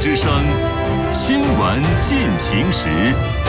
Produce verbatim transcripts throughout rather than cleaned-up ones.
之声，新闻进行时。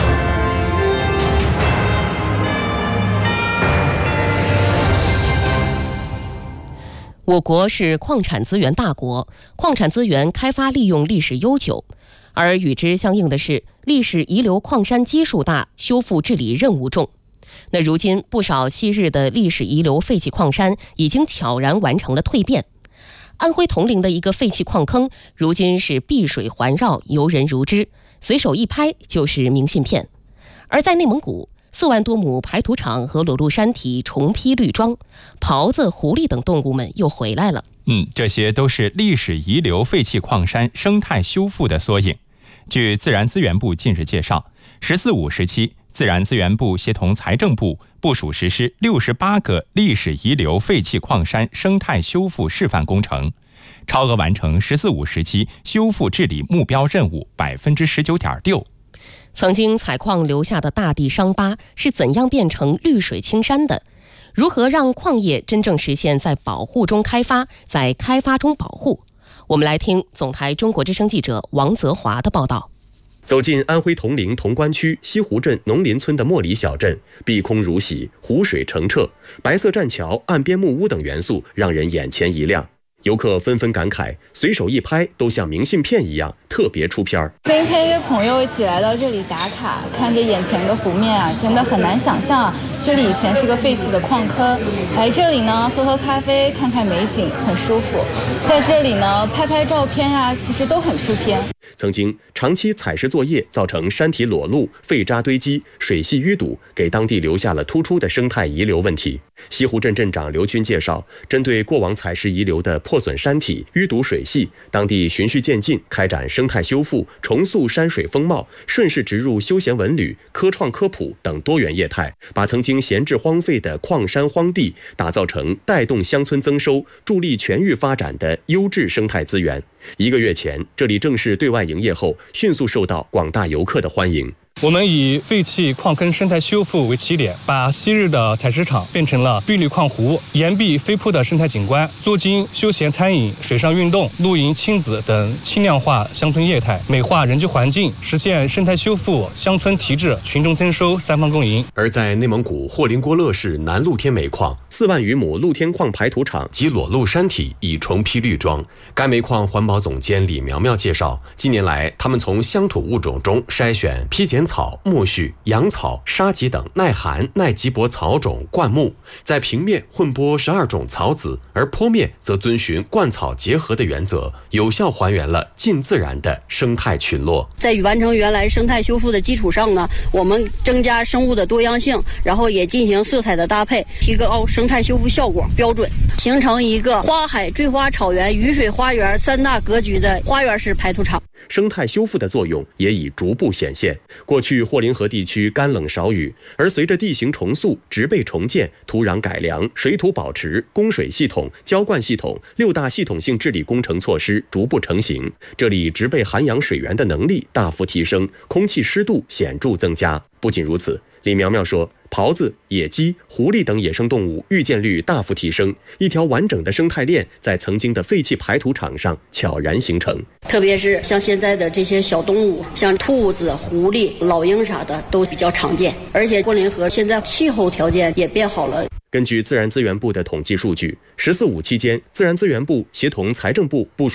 我国是矿产资源大国，矿产资源开发利用历史悠久，而与之相应的是，历史遗留矿山基数大，修复治理任务重。那如今，不少昔日的历史遗留废弃矿山已经悄然完成了蜕变。安徽铜陵的一个废弃矿坑，如今是碧水环绕，游人如织，随手一拍就是明信片。而在内蒙古，四万多亩排土场和裸露山体重披绿装，狍子、狐狸等动物们又回来了。 嗯，这些都是历史遗留废弃矿山生态修复的缩影。据自然资源部近日介绍，十四五时期，自然资源部协同财政部部署实施六十八个历史遗留废弃矿山生态修复示范工程，超额完成十四五时期修复治理目标任务百分之十九点六。 曾经采矿留下的大地伤疤是怎样变成绿水青山的？如何让矿业真正实现在保护中开发，在开发中保护？我们来听总台中国之声记者王泽华的报道。 走进安徽铜陵潼关区西湖镇农林村的莫里小镇，碧空如洗，湖水澄澈，白色栈桥、岸边木屋等元素让人眼前一亮。游客纷纷感慨，随手一拍都像明信片一样，特别出片儿。 今天约朋友一起来到这里打卡，看着眼前的湖面啊，真的很难想象这里以前是个废弃的矿坑。来这里呢，喝喝咖啡，看看美景，很舒服。在这里呢，拍拍照片啊，其实都很出片。 曾经长期采石作业造成山体裸露、废渣堆积、水系淤堵，给当地留下了突出的生态遗留问题。西湖镇镇长刘军介绍，针对过往采石遗留的破损山体、淤堵水系，当地循序渐进开展生态修复，重塑山水风貌，顺势植入休闲文旅、科创科普等多元业态，把曾经闲置荒废的矿山荒地打造成带动乡村增收、助力全域发展的优质生态资源。一个月前，这里正式对外营业后，迅速受到广大游客的欢迎。 我们以废弃矿坑生态修复为起点，把昔日的采石场变成了碧绿矿湖、岩壁飞瀑的生态景观，做精休闲餐饮、水上运动、露营、亲子等轻量化乡村业态，美化人居环境，实现生态修复、乡村提质、群众增收三方共赢。 而在内蒙古霍林郭勒市南露天煤矿，四万余亩露天矿排土场及裸露山体已重披绿装。该煤矿环保总监李苗苗介绍，近年来他们从乡土物种中筛选披剪草、苜蓿、杨草、沙棘等耐寒、耐积薄草种灌木，在平面混播十二种草籽，而坡面则遵循灌草结合的原则，有效还原了近自然的生态群落。 在完成原来生态修复的基础上呢，我们增加生物的多样性，然后也进行色彩的搭配，提高生态修复效果标准，形成一个花海、坠花草原、雨水花园三大格局的花园式排土场。 生态修复的作用也已逐步显现。过去霍林河地区干冷少雨，而随着地形重塑、植被重建、土壤改良、水土保持、供水系统、浇灌系统六大系统性治理工程措施逐步成型，这里植被涵养水源的能力大幅提升，空气湿度显著增加。不仅如此，李苗苗说，狍子、野鸡、狐狸等野生动物遇见率大幅提升，一条完整的生态链在曾经的废弃排土场上悄然形成。 特别是像现在的这些小动物，像兔子、狐狸、老鹰啥的都比较常见，而且霍林河现在气候条件也变好了。 根据自然资源部的统计数据，十四五期间，自然资源部协同财政部部署